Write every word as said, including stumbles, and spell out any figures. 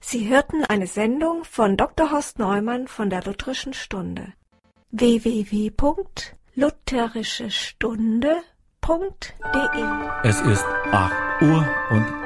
Sie hörten eine Sendung von Doktor Horst Neumann von der Lutherischen Stunde. w w w punkt lutherische stunde punkt d e Es ist acht Uhr und